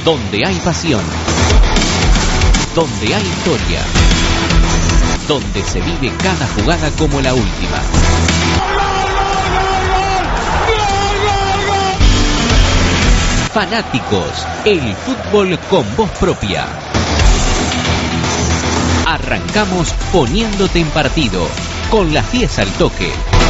Donde hay pasión, donde hay historia, donde se vive cada jugada como la última. Fanáticos, el fútbol con voz propia. Arrancamos poniéndote en partido, con las 10 al toque.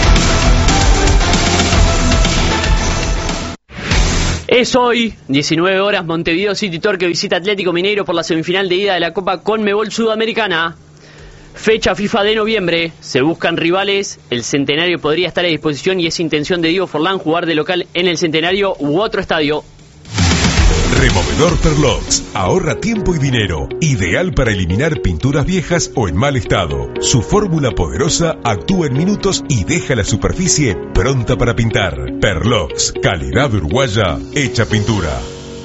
Es hoy, 19 horas, Montevideo City Torque visita Atlético Mineiro por la semifinal de ida de la Copa Conmebol Sudamericana. Fecha FIFA de noviembre, se buscan rivales, el Centenario podría estar a disposición y es intención de Diego Forlán jugar de local en el Centenario u otro estadio. Removedor Perlox, ahorra tiempo y dinero, ideal para eliminar pinturas viejas o en mal estado. Su fórmula poderosa actúa en minutos y deja la superficie pronta para pintar. Perlox, calidad uruguaya, hecha pintura.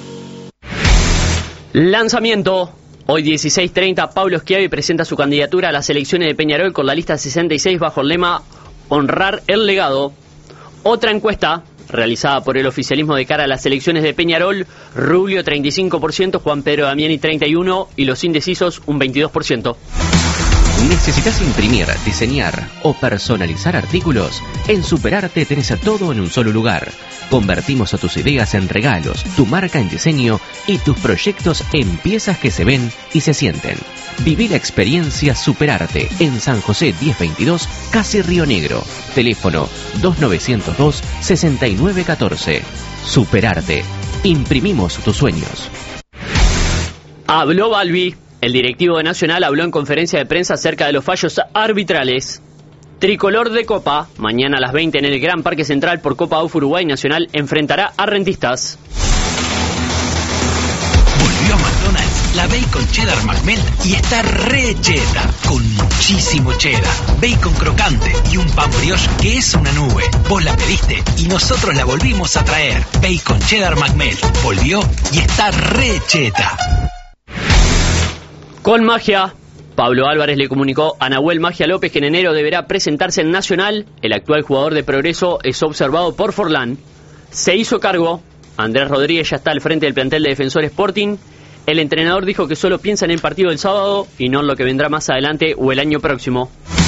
Lanzamiento. Hoy 16:30, Pablo Schiavi presenta su candidatura a las elecciones de Peñarol con la lista 66 bajo el lema Honrar el legado. Otra encuesta realizada por el oficialismo de cara a las elecciones de Peñarol: Rubio 35%, Juan Pedro Damiani 31% y los indecisos un 22%. ¿Necesitas imprimir, diseñar o personalizar artículos? En Superarte tenés a todo en un solo lugar. Convertimos a tus ideas en regalos, tu marca en diseño y tus proyectos en piezas que se ven y se sienten. Viví la experiencia Superarte en San José 1022, casi Río Negro. Teléfono 2902-6914. Superarte. Imprimimos tus sueños. Habló Balbi. El directivo de Nacional habló en conferencia de prensa acerca de los fallos arbitrales. Tricolor de Copa, mañana a las 20 en el Gran Parque Central por Copa UF Uruguay. Nacional enfrentará a Rentistas. Volvió a McDonald's la Bacon Cheddar McMelt y está re cheta, con muchísimo cheddar, bacon crocante y un pan brioche que es una nube. Vos la pediste y nosotros la volvimos a traer. Bacon Cheddar McMelt volvió y está re cheta. Con magia, Pablo Álvarez le comunicó a Nahuel Magia López que en enero deberá presentarse en Nacional. El actual jugador de Progreso es observado por Forlán. Se hizo cargo. Andrés Rodríguez ya está al frente del plantel de Defensor Sporting. El entrenador dijo que solo piensa en el partido del sábado y no en lo que vendrá más adelante o el año próximo.